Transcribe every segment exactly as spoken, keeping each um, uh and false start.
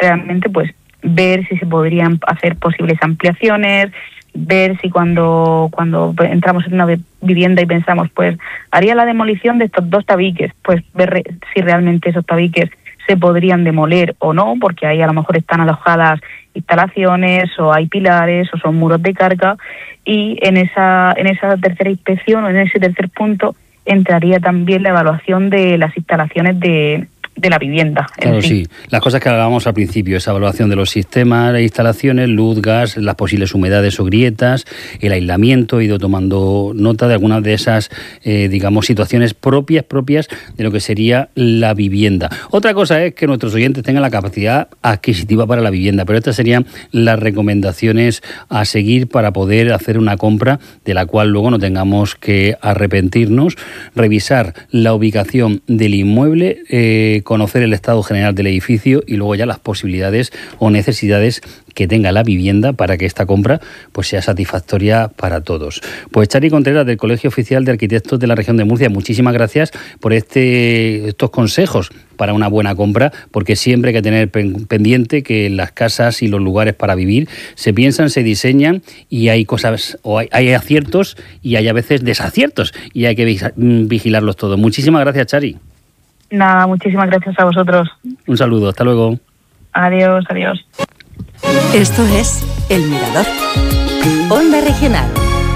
realmente pues ver si se podrían hacer posibles ampliaciones, ver si cuando cuando entramos en una vivienda y pensamos, pues haría la demolición de estos dos tabiques, pues ver re- si realmente esos tabiques se podrían demoler o no, porque ahí a lo mejor están alojadas instalaciones o hay pilares o son muros de carga, y en esa en esa tercera inspección o en ese tercer punto entraría también la evaluación de las instalaciones de de la vivienda. Claro, sí. sí. Las cosas que hablábamos al principio, esa evaluación de los sistemas de instalaciones, luz, gas, las posibles humedades o grietas, el aislamiento. He ido tomando nota de algunas de esas, eh, digamos, situaciones propias, propias de lo que sería la vivienda. Otra cosa es que nuestros oyentes tengan la capacidad adquisitiva para la vivienda, pero estas serían las recomendaciones a seguir para poder hacer una compra de la cual luego no tengamos que arrepentirnos. Revisar la ubicación del inmueble, eh, conocer el estado general del edificio y luego ya las posibilidades o necesidades que tenga la vivienda para que esta compra pues sea satisfactoria para todos. Pues Chari Contreras, del Colegio Oficial de Arquitectos de la Región de Murcia, muchísimas gracias por este estos consejos para una buena compra, porque siempre hay que tener pendiente que las casas y los lugares para vivir se piensan, se diseñan y hay cosas, o hay, hay aciertos y hay a veces desaciertos y hay que vigilarlos todos. Muchísimas gracias, Chari. Nada, muchísimas gracias a vosotros. Un saludo, hasta luego. Adiós, adiós. Esto es El Mirador. Onda Regional.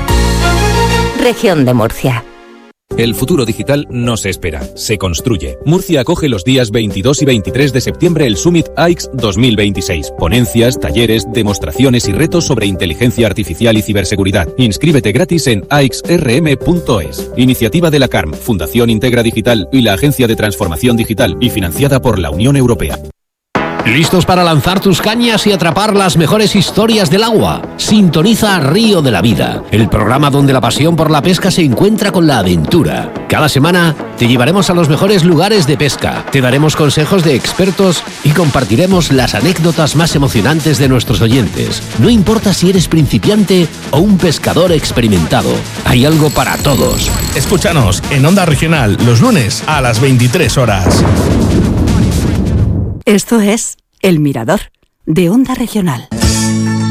Región de Murcia. El futuro digital no se espera, se construye. Murcia acoge los días veintidós y veintitrés de septiembre el Summit A I X dos mil veintiséis. Ponencias, talleres, demostraciones y retos sobre inteligencia artificial y ciberseguridad. Inscríbete gratis en a x r m punto es. Iniciativa de la C A R M, Fundación Integra Digital y la Agencia de Transformación Digital, y financiada por la Unión Europea. ¿Listos para lanzar tus cañas y atrapar las mejores historias del agua? Sintoniza Río de la Vida, el programa donde la pasión por la pesca se encuentra con la aventura. Cada semana te llevaremos a los mejores lugares de pesca, te daremos consejos de expertos y compartiremos las anécdotas más emocionantes de nuestros oyentes. No importa si eres principiante o un pescador experimentado, hay algo para todos. Escúchanos en Onda Regional los lunes a las veintitrés horas. Esto es El Mirador, de Onda Regional.